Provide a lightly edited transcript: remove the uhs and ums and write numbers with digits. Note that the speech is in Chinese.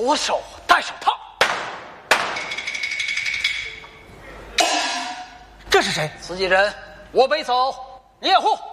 左手戴手套。这是谁？ 司机人，我北走猎户。